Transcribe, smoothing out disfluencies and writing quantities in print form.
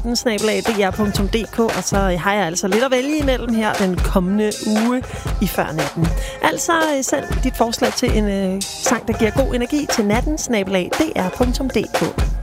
natten@dr.dk, og så har jeg altså lidt at vælge imellem her den kommende uge i Førnatten. Altså send dit forslag til en sang, der giver god energi til natten@dr.dk.